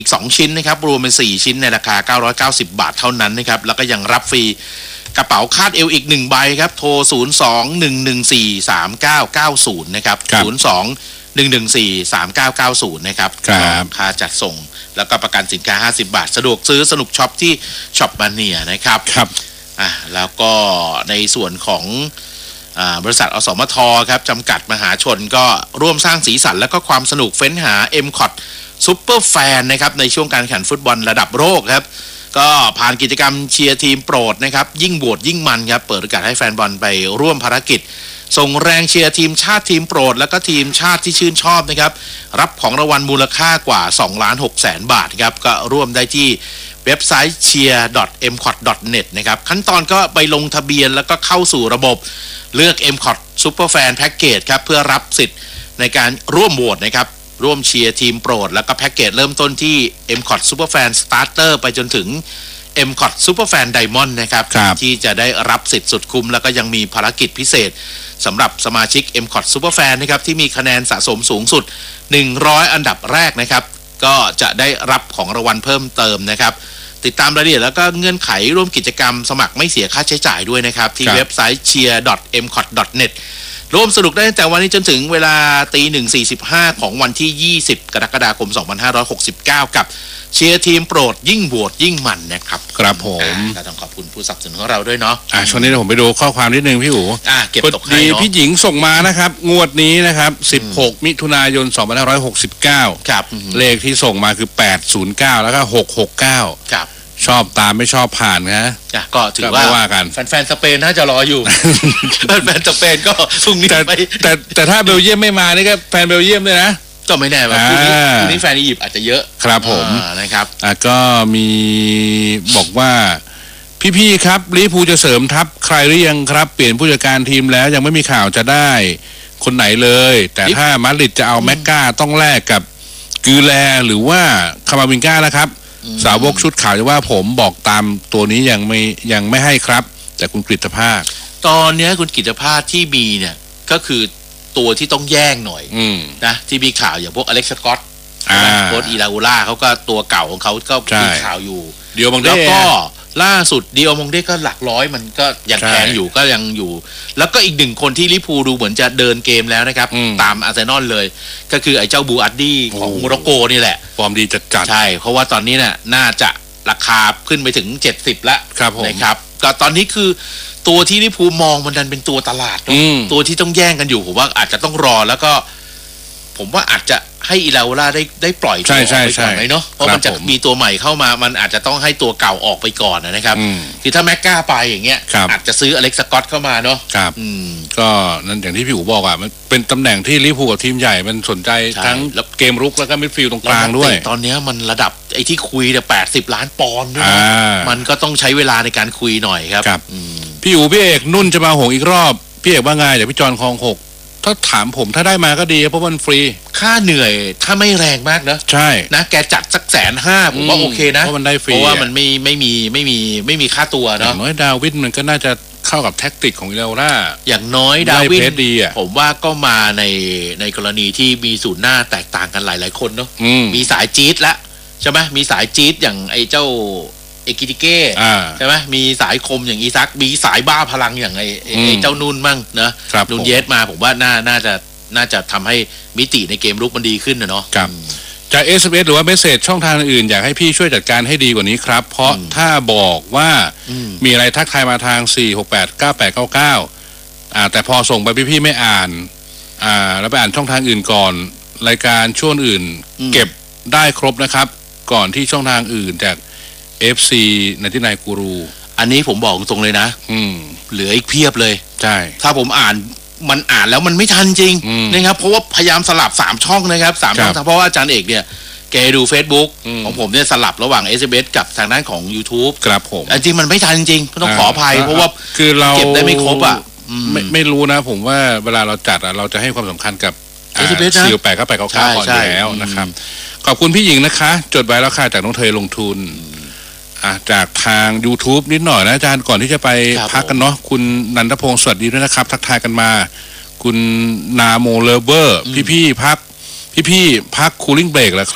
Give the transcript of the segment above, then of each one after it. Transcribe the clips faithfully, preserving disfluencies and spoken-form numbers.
อีกสองชิ้นนะครับรวมเป็นสี่ชิ้นในราคาเก้าร้อยเก้าสิบบาทเท่านั้นนะครับแล้วก็ยังรับฟรีกระเป๋าคาดเอวอีกหนึ่งใบครับโทรศูนย์ สอง หนึ่ง หนึ่ง สี่ สาม เก้า เก้า ศูนย์นะครับศูนย์ สอง หนึ่ง หนึ่ง สี่ สาม เก้า เก้า ศูนย์นะครับค่าจัดส่งแล้วก็ประกันสินค้าห้าสิบบาทสะดวกซื้อสนุกช็อปที่ช็อปมาเนียนะครับครับอ่ะแล้วก็ในส่วนของบริษัทอสมทครับจำกัดมหาชนก็ร่วมสร้างสีสันและก็ความสนุกเฟ้นหา เอ็ม ซี โอ ที ซุปเปอร์แฟนนะครับในช่วงการแข่งฟุตบอลระดับโลกครับก็ผ่านกิจกรรมเชียร์ทีมโปรดนะครับยิ่งโหวตยิ่งมันครับเปิดโอกาสให้แฟนบอลไปร่วมภารกิจส่งแรงเชียร์ทีมชาติทีมโปรดแล้วก็ทีมชาติที่ชื่นชอบนะครับรับของรางวัลมูลค่ากว่าสองล้านหกแสนบาทครับก็ร่วมได้ที่เว็บไซต์ เชียร์ ดอท เอ็ม ซี โอ ที ดอท เน็ต นะครับขั้นตอนก็ไปลงทะเบียนแล้วก็เข้าสู่ระบบเลือก เอ็ม ซี โอ ที Super Fan Package ครับเพื่อรับสิทธิ์ในการร่วมโหวตนะครับร่วมเชียร์ทีมโปรดแล้วก็แพ็กเกจเริ่มต้นที่ เอ็ม ซี โอ ที Super Fan Starter ไปจนถึง เอ็ม ซี โอ ที Super Fan Diamond นะครับที่จะได้รับสิทธิ์สุดคุ้มแล้วก็ยังมีภารกิจพิเศษสำหรับสมาชิก เอ็ม ซี โอ ที Super Fan นะครับที่มีคะแนนสะสมสูงสุดหนึ่งร้อยอันดับแรกนะครับก็จะได้รับของรางวัลเพิ่มเติมนะครับติดตามรายละเอียดแล้วก็เงื่อนไขร่วมกิจกรรมสมัครไม่เสียค่าใช้จ่ายด้วยนะครับที่เว็บไซต์ เชียร์ ดอท เอ็ม ซี โอ ที ดอท เน็ต ร่วมสนุกได้ตั้งแต่วันนี้จนถึงเวลาตีหนึ่งสี่สิบห้าของวันที่ยี่สิบกรกฎาคมสองพันห้าร้อยหกสิบเก้ากับเชียร์ทีมโปรดยิ่งโหวตยิ่งมันนะครับครับผมก็ต้องขอบคุณผู้สนับสนุนของเราด้วยเนาะอ่าช่วงนี้ผมไปดูข้อความนิดนึงพี่อู๋อ่าเก็บตกให้เนาะพี่หญิงส่งมานะครับงวดนี้นะครับสิบหกมิถุนายนสองพันห้าร้อยหกสิบเก้าครับเลขที่ส่งมาคือแปดศูนย์เก้าแล้วก็หกหกเก้าครับชอบตามไม่ชอบผ่านนะก็ถือว่าว่ากันแฟนๆสเปนน่าจะรออยู่แฟนๆสเปนก็พรุ่งนี้ไปแต่แต่ถ้าเบลเยียมไม่มานี่ก็แฟนเบลเยียมด้วยนะก็ไม่แน่ว่าพรุ่งนี้พรุ่งนี้แฟนอียิปต์อาจจะเยอะครับผมนะครับอ่ะก็มีบอกว่าพี่ๆครับลิเวอร์พูลจะเสริมทัพใครหรือยังครับเปลี่ยนผู้จัดการทีมแล้วยังไม่มีข่าวจะได้คนไหนเลยแต่ถ้ามาดริดจะเอาแม็กกาต้องแลกกับกือแลหรือว่าคามาวินก้านะครับสาวกชุดข่าวจะว่าผมบอกตามตัวนี้ยังไม่ยังไม่ให้ครับแต่คุณกฤษภาคตอนนี้คุณกฤษภาคที่มีเนี่ยก็คือตัวที่ต้องแย่งหน่อยนะที่มีข่าวอย่างพวกอเล็กซ์สกอตโค้ชอีลาอูล่าเขาก็ตัวเก่าของเขาก็มีข่าวอยู่เดียวบางแล้วก็ล่าสุดเดียวมงเด้ก็หลักร้อยมันก็ยังแพงอยู่ก็ยังอยู่แล้วก็อีกหนึ่งคนที่ลิเวอร์พูลดูเหมือนจะเดินเกมแล้วนะครับตามอาร์เซนอลเลยก็คือไอ้เจ้าบูอัดดี้ของโมร็อกโกนี่แหละฟอร์มดีจัดๆใช่เพราะว่าตอนนี้เนี่ยน่าจะราคาขึ้นไปถึงเจ็ดสิบแล้วนะครับก็ตอนนี้คือตัวที่ลิเวอร์พูลมองมันดันเป็นตัวตลาดตัวที่ต้องแย่งกันอยู่ผมว่าอาจจะต้องรอแล้วก็ผมว่าอาจจะให้อีลาโอล่าได้ได้ปล่อยตัวออกไปก่อนไหมเนาะเพราะมันจะมีตัวใหม่เข้ามามันอาจจะต้องให้ตัวเก่าออกไปก่อนนะครับคือถ้าแม็กก้าไปอย่างเงี้ยอาจจะซื้ออเล็กซ์สกอตเข้ามาเนาะครับก็นั่นอย่างที่พี่อู๋บอกอ่ะมันเป็นตำแหน่งที่ลิเวอร์พูลกับทีมใหญ่มันสนใจทั้งเกมรุกแล้วก็มิดฟิลด์ตรงกลางด้วยตอนนี้มันระดับไอ้ที่คุยเนี่ยแปดสิบล้านปอนด์ด้วยมันก็ต้องใช้เวลาในการคุยหน่อยครับพี่อู๋พี่เอกนุ่นจะมาหงอีกรอบพี่เอกว่าไงเดี๋ยวพี่จอนคลองหกถ้าถามผมถ้าได้มาก็ดีเพราะมันฟรีค่าเหนื่อยถ้าไม่แรงมากนะใช่นะแกจัดสักแสนห้าผมว่าโอเคนะเพราะมันได้ฟรีเพราะว่ามันไม่ไม่มีไม่มีไม่มีค่าตัวเนาะอย่างน้อยดาวิดมันก็น่าจะเข้ากับแท็กติกของอิเลล่าอย่างน้อยดาวิดผมว่าก็มาในในกรณีที่มีสูตรหน้าแตกต่างกันหลายๆคนเนาะมีสายจี๊ดละใช่ไหมมีสายจี๊ดอย่างไอ้เจ้าเอกิติเก้ใช่ไหมมีสายคมอย่างอีซักมีสายบ้าพลังอย่างไอ้ไอ้เจ้านุ่นมั่งนะนุ่นเยสมาผมว่าน่าน่าจะน่าจะทำให้มิติในเกมรุกมันดีขึ้นนะเนาะครับจาก เอส เอ็ม เอส หรือว่าเมสเสจช่องทางอื่นอยากให้พี่ช่วยจัดการให้ดีกว่านี้ครับเพราะถ้าบอกว่ามีอะไรทักทายมาทางสี่ หก แปด เก้า แปด เก้า เก้าอ่าแต่พอส่งไปพี่ๆไม่อ่านอ่าแล้วไปอ่านช่องทางอื่นก่อนรายการช่วงอื่นเก็บได้ครบนะครับก่อนที่ช่องทางอื่นจาก เอฟ ซี นันทินายกูรูอันนี้ผมบอกตรงเลยนะเหลืออีกเพียบเลยใช่ถ้าผมอ่านมันอ่านแล้วมันไม่ทันจริงนะครับเพราะว่าพยายามสลับสามช่องนะครับสามช่องเพราะว่าอาจารย์เอกเนี่ยแกดู Facebook ของผมเนี่ยสลับระหว่าง เอส เอ็ม เอส กับทางด้านของ YouTube ครับผมจริงมันไม่ทันจริงต้องขออภัยเพราะว่าคือเราเก็บได้ไม่ครบอ่ะไม่ไม่รู้นะผมว่าเวลาเราจัดเราจะให้ความสำคัญกับเอส เอ็ม เอสสี่ แปด เก้า แปด เก้า เก้าก่อนอยู่แล้วนะครับขอบคุณพี่หญิงนะคะจดไว้แล้วค่ะจากน้องเทยลงทุนจากทาง YouTube นิดหน่อยนะอาจารย์ก่อนที่จะไปพักกันเนาะคุณนันทพงศ์สวัสดีด้วยนะครับทักทายกันมาคุณนาโมเลเวอร์พี่ๆพักพี่ๆพักคูลิ่งเบรกแล้วครับ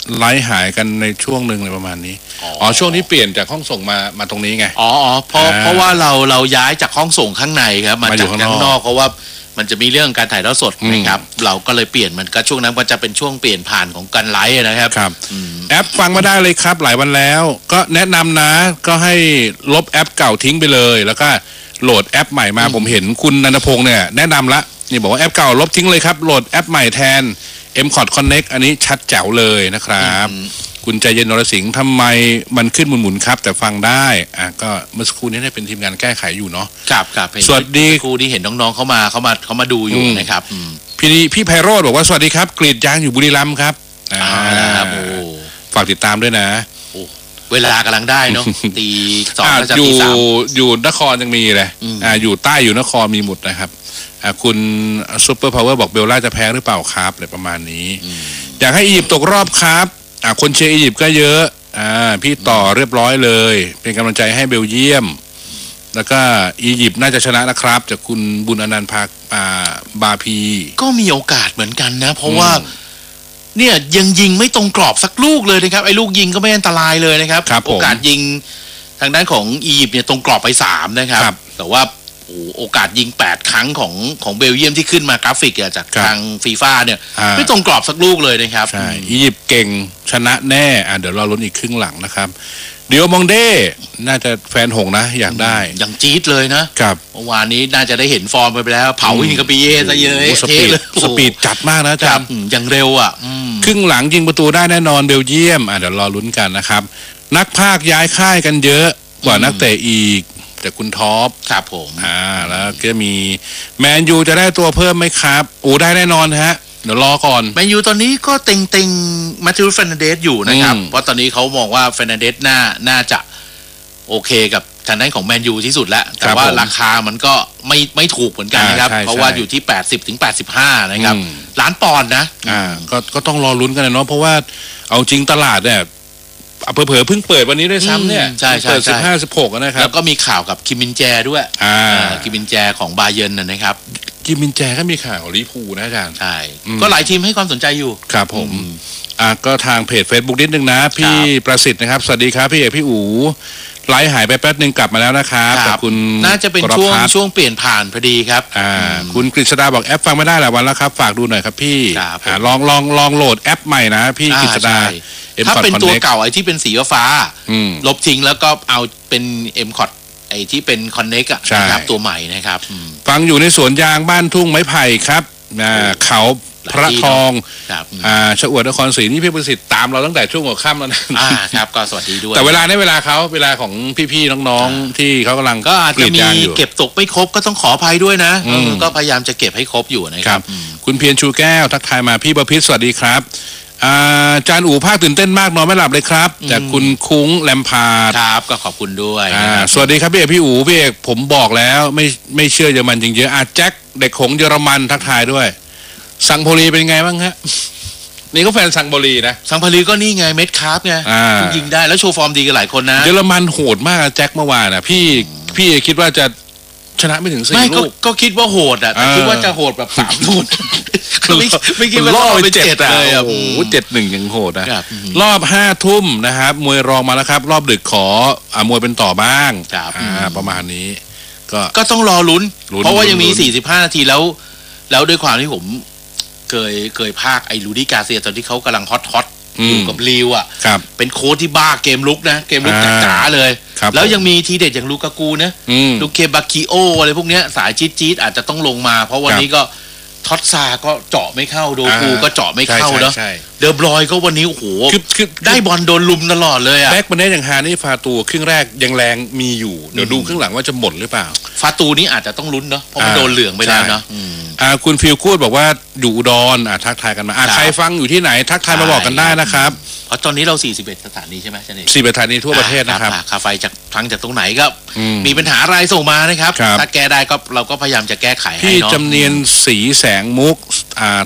ไลฟ์หายกันในช่วงหนึ่งเลยประมาณนี้อ๋ออ๋อช่วงที่เปลี่ยนจากห้องส่งมามาตรงนี้ไงอ๋ออ๋อเพราะอ่าเพราะว่าเราเราย้ายจากห้องส่งข้างในครับมามาอยู่จากข้างนอกข้างนอกเพราะว่ามันจะมีเรื่องการถ่ายทอดสดอืมนะครับเราก็เลยเปลี่ยนมันก็ช่วงนั้นก็จะเป็นช่วงเปลี่ยนผ่านของการไลฟ์นะครับครับอืมแอปฟังมาได้เลยครับหลายวันแล้ว ก็แนะนำนะก็ให้ลบแอปเก่าทิ้งไปเลย แล้วก็โหลดแอปใหม่มาอืมผมเห็นคุณนันทพงศ์เนี่ยแนะนำละนี่บอกว่าแอปเก่าลบทิ้งเลยครับโหลดแอปใหม่แทน เอ็ม คอร์ด Connect อันนี้ชัดแจ๋วเลยนะครับอืมคุณใจเย็นนรสิงห์ทำไมมันขึ้นหมุนๆครับ แต่ฟังได้อ่ะก็เมื่อสักครู่นี้ได้เป็นทีมงานแก้ไขอยู่เนาะครับครับเห็นสวัสดีครูที่เห็นน้องๆเขามาเขามาเขามาดูอยู่อืมนะครับอืมพี่พี่ไพโรจน์บอกว่าสวัสดีครับกรีดยางอยู่บุรีรัมย์ครับอ่าอ่าครับโอ้ฝากติดตามด้วยนะโอ้เวลากำลังได้เนาะ ตีสองอ่าแล้วจะอยู่ตีสามอยู่นครยังมีเลยอืมอ่าอยู่ใต้อยู่นครมีหมดนะครับอ่าคุณซูเปอร์พาวเวอร์บอกเบลล่าจะแพ้หรือเปล่าครับอะไรประมาณนี้อืมอยากให้อียิปต์ตกรอบครับอ่าคนเชียร์อียิปต์ก็เยอะอ่าพี่ต่อเรียบร้อยเลย เป็นกำลังใจให้เบลเยียม แล้วก็อียิปต์น่าจะชนะนะครับ จากคุณบุญอนันต์ภาคอ่าบาพีก็มีโอกาสเหมือนกันนะ เพราะว่าอืมเนี่ยยังยิงไม่ตรงกรอบสักลูกเลยนะครับไอ้ลูกยิงก็ไม่อันตรายเลยนะครับครับผมโอกาสยิงทางด้านของอียิปต์เนี่ยตรงกรอบไปสามนะครับครับแต่ว่าโอ้โอกาสยิงแปดครั้งของของเบลเยียมที่ขึ้นมากราฟิกอะจากครับทางฟีฟ่าเนี่ยอ่าไม่ตรงกรอบสักลูกเลยนะครับใช่อียิปต์เก่งชนะแน่อ่าเดี๋ยวรอลุ้นอีกครึ่งหลังนะครับเดี๋ยวมองเด้น่าจะแฟนหงส์นะอยากได้อย่างจี๊ดเลยนะครับ เมื่อวานนี้น่าจะได้เห็นฟอร์มไปแล้ว เผาหินกระปีเย่ซะเยอะโอ้สเทปีดเลยสปีดจัดมากนะอาคจารัรบย์อืมอย่างเร็วอ่ะอืมครึ่งหลังยิงประตูได้แน่นอนเบลเยียมอ่ะเดี๋ยวรอลุ้นกันนะครับ นักพากย์ย้ายค่ายกันเยอะกว่าอืมนักเตะอีก แต่คุณท็อปครับผมอ่าแล้วก็มีแมนยูจะได้ตัวเพิ่มไหมครับโอ้ได้แน่นอนฮะ เดี๋ยวรอก่อนแมนยูตอนนี้ก็เต็งเต็งมาติวเฟรนันเดสอยู่นะครับอืมเพราะตอนนี้เขามองว่าเฟรนันเดสน่าน่าจะโอเคกับทางด้านของแมนยูที่สุดแล้ว แต่ว่าราคามันก็ไม่ไม่ถูกเหมือนกันนะครับอ่าใช่เพราะว่าใช่อยู่ที่แปดสิบถึงแปดสิบห้านะครับอืมล้านปอนด์นะอ่าก็ก็ต้องรอลุ้นกันนะเนาะเพราะว่าเอาจริงตลาดเนี่ยเผลอๆเพิ่งเปิดวันนี้ด้วยซ้ำเนี่ยอืมใช่ใช่เปิดใช่สิบห้าสิบหกนะครัแล้บวก็มีข่าวกับคิมมินแจด้วยอ่าเอ่อคิมมินแจของบาเยิร์นนะนะครับกิมมินแจก็มีข่าวลิพูลนะอาจารย์ใช่อืมก็หลายทีมให้ความสนใจอยู่ครับผมอืมอ่าก็ทางเพจ Facebook นิดนึงนะ พี่ประสิทธิ์นะครับ สวัสดีครับ พี่เอกพี่อู๋ไลฟ์หายไปแป๊บนึงกลับมาแล้วนะครับคแต่รับคุณน่าจะเป็นกรช่วงพัฒน์ช่วงเปลี่ยนผ่านพอดีครับอ่าอืมคุณกฤษดาบอกแอปฟังไม่ได้หลายวันแล้วครับ ฝากดูหน่อยครับพี่ครับผมอ่าลองลองลองโหลดแอปใหม่นะพี่กฤษดาอ่าใช่ M ถ้า Code เป็นตัว Connect เก่าไอ้ที่เป็นสีฟ้าอืมลบทิ้งแล้วก็เอาเป็น M คอร์ดไอ้ที่เป็น Connect อ่ะใช่นะครับตัวใหม่นะครับอืมฟังอยู่ในสวนยางบ้านทุ่งไม้ไผ่ครับอ่าโอ้เขาพระทองครับอืมอ่าชะอวดนครศรีนี่พี่ประสิทธิ์ตามเราตั้งแต่ช่วงหัวค่ำแล้วนะอ่าครับก็สวัสดีด้วยแต่เวลาในเวลาเขาเวลาของพี่ๆน้องๆที่เขากำลังก็อาจกรีจะดมียางอยู่เก็บตกไม่ครบก็ต้องขออภัยด้วยนะอืมเออก็พยายามจะเก็บให้ครบอยู่นะคครัรับบ อืมคุณเพียรชูแก้วทักทายมาพี่ประพิษสวัสดีครับอ่าอาจารย์อู๋ภาคตื่นเต้นมากนอนไม่หลับเลยครับจากคุณคุ้งแลมพาร์ดครับก็ขอบคุณด้วยอ่านะครับสวัสดีครับพี่เอกพี่อู๋พี่เอกผมบอกแล้วไม่ไม่เชื่อเยอรมันจริงเยอะอาแจ็คเด็กของเยอรมันทักทายด้วย สังโพลีเป็นไงบ้างฮะ นี่ก็แฟนสังโพลีนะสังพารีก็นี่ไงเม็ดคาร์ฟไงอ่ายิงได้แล้วโชว์ฟอร์มดีกันหลายคนนะเยอรมันโหดมากอะแจ็คเมื่อวานอ่ะ พี่พี่คิดว่าจะชนะไม่ถึงสี่ไม่ก็ลูกก็คิดว่าโหดอ่ะแต่เออคิดว่าจะโหดแบบสามลูกไม่ไม่คิดว่าล่อจะไปไปเจ็เจ็ดดอะเลยอ่ะโอ้โหเจ็ดหนึ่งยังโหดนะครับอืมรอบห้าทุ่มนะครับมวยรองมาแล้วครับ รอบดึกขออ่ามวยเป็นต่อบ้างครับอ่าอืมประมาณนี้ ก็ก็ต้องรอลุ้นลุ้นเพราะว่ายังมีลุ้นสี่สิบห้านาทีแล้ว แล้วด้วยความที่ผมเคยเคยพากย์ไอ้ลูดี้กาเซียตอนที่เขากำลังฮอตฮอตอือยู่มกับลิวอ่ะครับเป็นโค้ชที่บ้าเกมลุกนะ เกมลุกอ่าจ๋าๆเลยครับแล้วยังมีทีเด็ดอย่างลูกากูนะอืมลูเคบาคิโออะไรพวกเนี้ยสายจี๊ดจี๊ดอาจจะต้องลงมา เพราะวันครับนี้ก็ท็อตซาก็เจาะไม่เข้าโดกูอ่าก็เจาะไม่เข้าใช่เนาะใช่เดอบรอยก็วันนี้โอ้โหคือคือได้บอลโดนลุมตลอดเลยอ่ะแบ็กมันได้อย่างฮานี่ฟาตูครึ่งแรกยังแรงมีอยู่เดี๋ยวดูครึ่งหลังว่าจะหมดหรือเปล่าฟาตูนี้อาจจะต้องลุ้นเนาะเพราะมันอ่าโดนเหลืองไปแล้วใช่เนาะอืมอ่าคุณฟิลกูดบอกว่าอยู่อุดรอ่าทักทายกันมาอ่าครับใครฟังอยู่ที่ไหนทักทายมาบอกกันได้นะครับเพราะตอนนี้เราสี่สิบเอ็ดสถานีใช่ไหมจันเอกสี่ประธานีทั่วประเทศนะครับอ่าค่าไฟจากทั้งจากตรงไหนก็อืมมีปัญหาอะไรส่งมานะครับครับถ้าแก้ได้ก็เราก็พยายามจะแก้ไขให้พี่เนาะจำเนียนสีแสงมุกอ่า